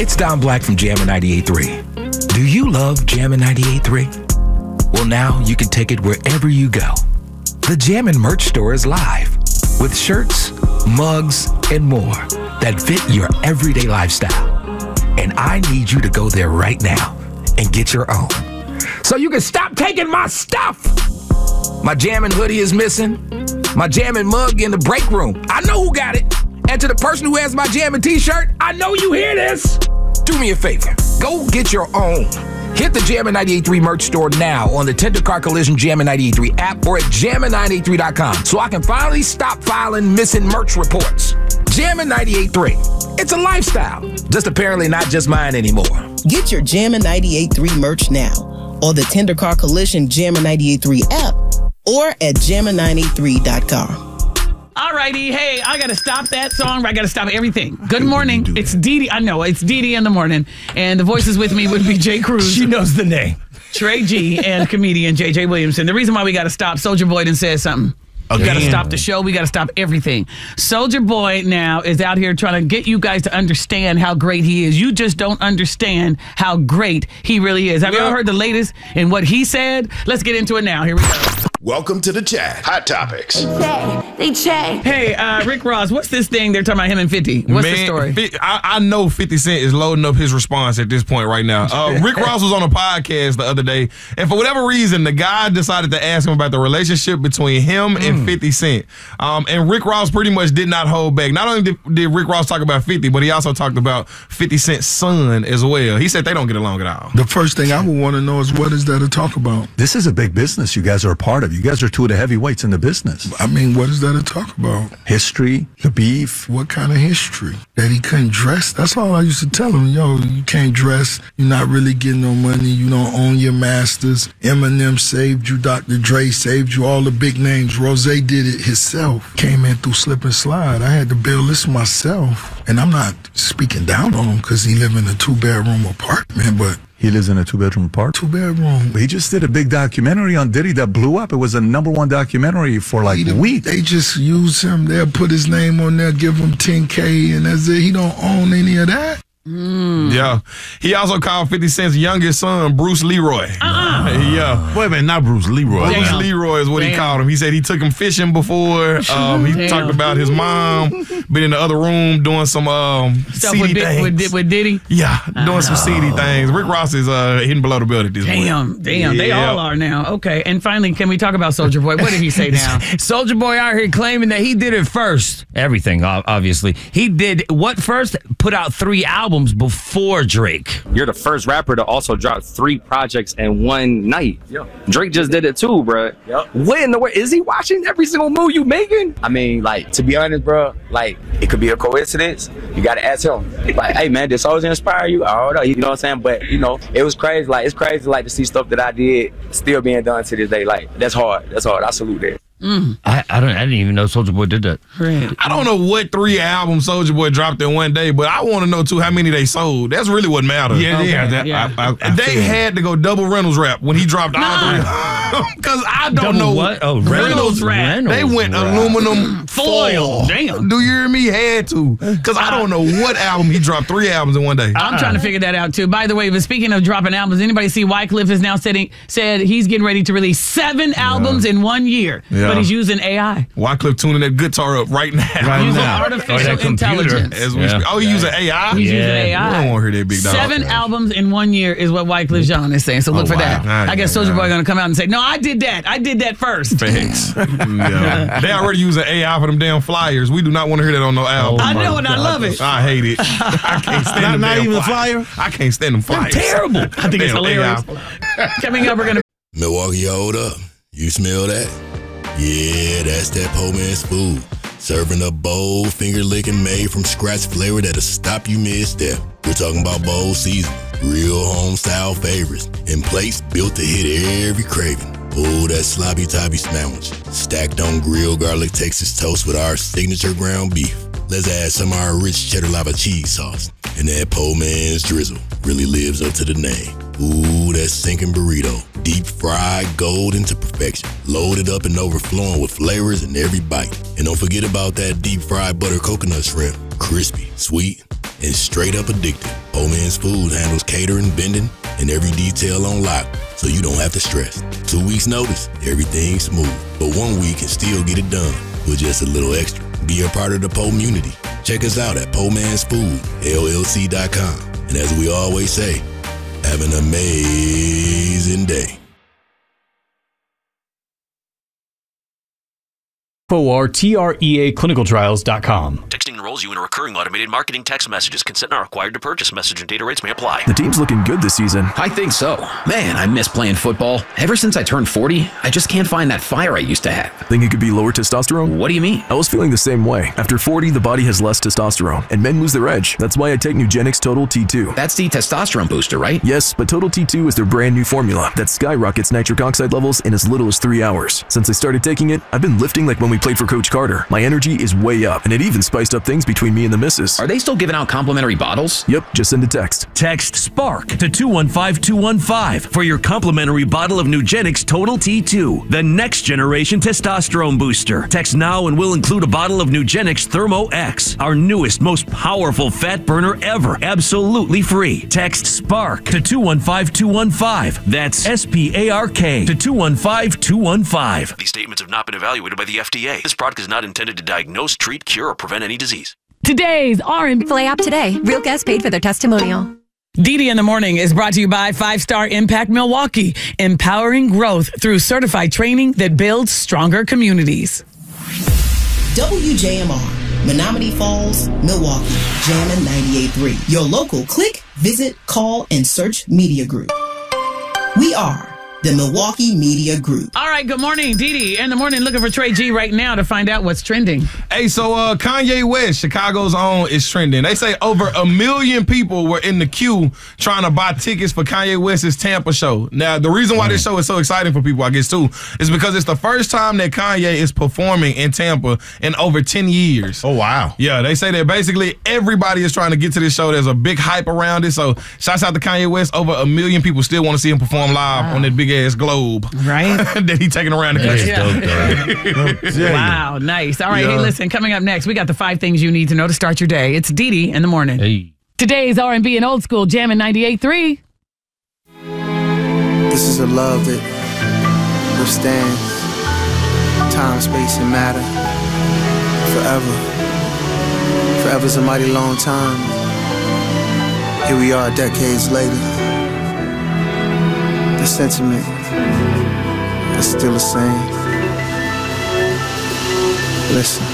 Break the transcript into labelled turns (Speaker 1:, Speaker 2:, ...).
Speaker 1: It's Don Black from Jammin' 98.3. Do you love Jammin' 98.3? Well, now you can take it wherever you go. The Jammin' merch store is live with shirts, mugs, and more that fit your everyday lifestyle. And I need you to go there right now and get your own, so you can stop taking my stuff. My Jammin' hoodie is missing. My Jammin' mug in the break room. I know who got it. And to the person who has my Jammin' t-shirt, I know you hear this. Do me a favor. Go get your own. Hit the Jammin' 98.3 merch store now on the Tender Car Collision Jammin' 98.3 app or at jammin983.com so I can finally stop filing missing merch reports. Jammin' 98.3. It's a lifestyle. Just apparently not just mine anymore.
Speaker 2: Get your Jammin' 98.3 merch now on the Tender Car Collision Jammin' 98.3 app or at jammin983.com.
Speaker 3: All righty. Hey, I got to stop that song. I got to stop everything. Good morning. It's Dee Dee. I know. It's Dee Dee in the morning. And the voices with me would be Jay Cruz.
Speaker 1: She knows the name.
Speaker 3: Trey G and comedian JJ Williamson. The reason why we got to stop, Soulja Boy done said something. We got to stop the show. We got to stop everything. Soulja Boy now is out here trying to get you guys to understand how great he is. You just don't understand how great he really is. Have you ever heard the latest in what he said? Let's get into it now. Here we go.
Speaker 4: Welcome to the chat. Hot topics.
Speaker 5: They say.
Speaker 3: Hey, Rick Ross, what's this thing they're talking about him and 50? What's the story?
Speaker 6: I know 50 Cent is loading up his response at this point right now. Rick Ross was on a podcast the other day, and for whatever reason, the guy decided to ask him about the relationship between him and 50 Cent. And Rick Ross pretty much did not hold back. Not only did Rick Ross talk about 50, but he also talked about 50 Cent's son as well. He said they don't get along at all.
Speaker 7: The first thing I would want to know is, what is there to talk about?
Speaker 8: This is a big business you guys are a part of. You guys are two of the heavyweights in the business.
Speaker 7: I mean, what is there to talk about?
Speaker 8: History, the beef.
Speaker 7: What kind of history? That he couldn't dress? That's all I used to tell him. Yo, you can't dress. You're not really getting no money. You don't own your masters. Eminem saved you. Dr. Dre saved you. All the big names. Rose did it himself. Came in through slip and slide. I had to build this myself. And I'm not speaking down on him because he live in a 2-bedroom apartment, but
Speaker 8: he lives in a 2-bedroom apartment?
Speaker 7: 2-bedroom.
Speaker 8: He just did a big documentary on Diddy that blew up. It was a #1 documentary for like a week.
Speaker 7: They just use him. They'll put his name on there, give him $10K, and that's it. He don't own any of that.
Speaker 6: Yeah. He also called 50 Cent's youngest son Bruce Leroy. Yeah.
Speaker 9: Wait a minute, not Bruce Leroy.
Speaker 6: Bruce Leroy is what he called him. He said he took him fishing before. He talked about his mom been in the other room doing some
Speaker 3: Stuff
Speaker 6: seedy things.
Speaker 3: with Diddy?
Speaker 6: Yeah, doing some seedy things. Rick Ross is hitting below the belt at this point.
Speaker 3: Damn. They all are now. Okay. And finally, can we talk about Soulja Boy? What did he say now?
Speaker 10: Soulja Boy out here claiming that he did it first. Everything, obviously. He did what first? Put out 3 albums before Drake.
Speaker 11: You're the first rapper to also drop 3 projects in one night. Yeah. Drake just did it too, bro. Yep. What in the world? Is he watching every single move you making? I mean, like, to be honest, bro, like, it could be a coincidence. You got to ask him. Like, hey, man, did Soulja inspire you? I don't know. You know what I'm saying? But, you know, it was crazy. Like, it's crazy, like, to see stuff that I did still being done to this day. Like, that's hard. That's hard. I salute that.
Speaker 10: I didn't even know Soulja Boy did that.
Speaker 3: Right.
Speaker 6: I don't know what 3 albums Soulja Boy dropped in one day, but I want to know too how many they sold. That's really what matters. They had to go double Reynolds rap when he dropped all 3. Because I don't know
Speaker 10: what. Oh,
Speaker 3: Reynolds rap.
Speaker 6: They went aluminum
Speaker 3: foil. Damn.
Speaker 6: Do you hear me? Had to. Because I don't know what album he dropped 3 albums in one day.
Speaker 3: I'm trying to figure that out too. By the way, but speaking of dropping albums, anybody see Wycliffe is now said he's getting ready to release 7 albums in 1 year.
Speaker 6: Yeah.
Speaker 3: But he's using AI.
Speaker 6: Wycliffe tuning that guitar up right now.
Speaker 3: Using artificial intelligence.
Speaker 6: As we speak. Oh, he using AI?
Speaker 3: He's using AI.
Speaker 6: I don't want to hear that big dog.
Speaker 3: 7 albums in 1 year is what Wycliffe Jean is saying. So look for that. I guess Soulja Boy going to come out and say, no, I did that. I did that first.
Speaker 6: Thanks. Yeah. They already using AI for them damn flyers. We do not want to hear that on no album.
Speaker 3: I know and I love it.
Speaker 6: I hate it. I can't stand them.
Speaker 9: Not even the flyer?
Speaker 6: I can't stand them flyers.
Speaker 3: They're terrible. I think it's hilarious. Coming up, we're going to...
Speaker 4: Milwaukee, hold up. You smell that? Yeah, that's that po' man's food. Serving up bold, finger-licking, made from scratch flavor that'll stop you mid-step. We're talking about bold season, real home-style favorites, and plates built to hit every craving. Oh, that sloppy toppy sandwich, stacked on grilled garlic Texas toast with our signature ground beef. Let's add some of our rich cheddar lava cheese sauce. And that po' man's drizzle really lives up to the name. Ooh, that sinking burrito. Deep fried golden to perfection. Loaded up and overflowing with flavors in every bite. And don't forget about that deep fried butter coconut shrimp. Crispy, sweet, and straight up addictive. Poor Man's Food handles catering, vending, and every detail on lock, so you don't have to stress. 2 weeks notice, everything's smooth. But 1 week can still get it done with just a little extra. Be a part of the Poe community. Check us out at PoeMansFood, LLC.com. And as we always say, have an amazing day.
Speaker 5: FORTREAClinicaltrials.com.
Speaker 9: Texting enrolls you in a recurring automated marketing text messages. Consent not required to purchase. Message and data rates may apply.
Speaker 12: The team's looking good this season.
Speaker 13: I think so. Man, I miss playing football. Ever since I turned 40, I just can't find that fire I used to have.
Speaker 12: Think it could be lower testosterone?
Speaker 13: What do you mean?
Speaker 12: I was feeling the same way. After 40, the body has less testosterone, and men lose their edge. That's why I take Nugenix Total T2.
Speaker 13: That's the testosterone booster, right?
Speaker 12: Yes, but Total T2 is their brand new formula that skyrockets nitric oxide levels in as little as 3 hours. Since I started taking it, I've been lifting like when we played for Coach Carter. My energy is way up, and it even spiced up things between me and the missus.
Speaker 13: Are they still giving out complimentary bottles?
Speaker 12: Yep, just send a text.
Speaker 14: Text SPARK to 215215 for your complimentary bottle of Nugenix Total T2, the next generation testosterone booster. Text now and we'll include a bottle of Nugenix Thermo X, our newest, most powerful fat burner ever, absolutely free. Text SPARK to 215215. That's SPARK to 215215.
Speaker 9: These statements have not been evaluated by the FDA. This product is not intended to diagnose, treat, cure, or prevent any disease.
Speaker 3: Today's R&B
Speaker 15: Play app today. Real guests paid for their testimonial.
Speaker 3: Didi in the Morning is brought to you by 5-Star Impact Milwaukee, empowering growth through certified training that builds stronger communities.
Speaker 2: WJMR, Menominee Falls, Milwaukee, Jammin' 98.3. Your local click, visit, call, and search media group. We are the Milwaukee Media Group.
Speaker 3: All right, good morning. Didi in the Morning looking for Trey G right now to find out what's trending.
Speaker 6: Hey, so Kanye West, Chicago's own, is trending. They say over 1 million people were in the queue trying to buy tickets for Kanye West's Tampa show. Now, the reason why this show is so exciting for people, I guess, too, is because it's the first time that Kanye is performing in Tampa in over 10 years.
Speaker 16: Oh, wow.
Speaker 6: Yeah, they say that basically everybody is trying to get to this show. There's a big hype around it. So, shouts out to Kanye West. Over 1 million people still want to see him perform live on that big ass globe,
Speaker 3: right?
Speaker 6: that he taking around the country.
Speaker 3: Wow, nice. All right,
Speaker 6: Yeah.
Speaker 3: hey, listen, coming up next, we got the 5 things you need to know to start your day. It's Didi in the Morning.
Speaker 10: Hey.
Speaker 3: Today's R&B and old school Jammin' 98.3.
Speaker 17: This is a love that withstands time, space, and matter forever. Forever's a mighty long time. Here we are decades later. The sentiment is still the same. Listen.